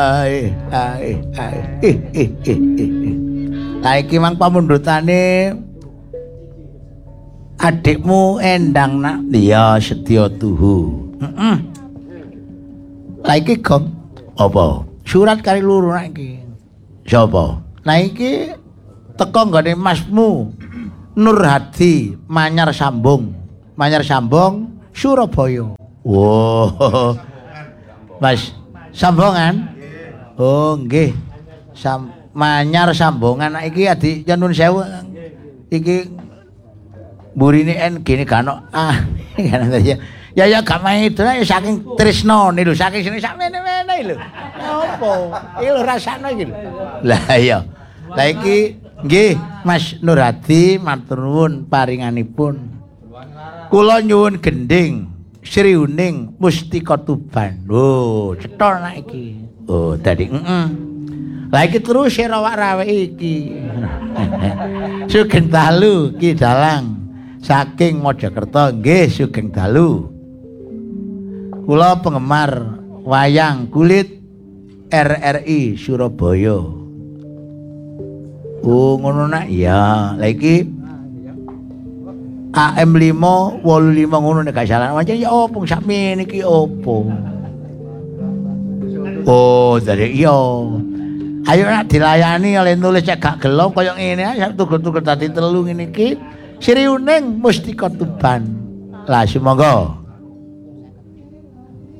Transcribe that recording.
Ai. Lah iki mang pamundhutane adikmu Endang nak. Iya, Setya Tuhu. Heeh. Lah iki Gong apa? Surat kari luru nak iki. Sapa? Lah iki teko nggone Masmu Nur Hadi Manyar Sambung. Manyar Sambung Surabaya. Wow. Mas Sambongan? Oh, nggih. Manyar Sambongan iki adik nyuwun sewu. Iki mburine gene gano. Ya gak main itu saking tresnane lho, saking sini sakmene-mene lho. Apa? Iki lho rasane iki lho. Lah iya. Lah iki nggih Mas Nur Hadi matur nuwun paringanipun. Kula nyuwun gending Sri Uning Mustika Tuban. Oh, cetha nek iki. Oh, dadi Lah iki terus rawak-rawek iki. Sugeng dalu Ki Dalang saking Mojokerto nggih sugeng dalu. Kula penggemar wayang kulit RRI Surabaya. Oh, ngono nak. Ya, lah iki AM5 85 ngono nek gak salah. Pancen ya opo sakmene iki opo? Oh, dari iya. Ayo nak dilayani oleh nulis cek gak gelem kaya ngene ae tugur-tugur dadi telu ngene iki. Sri Uning Mustika Tuban. Lah sumangga.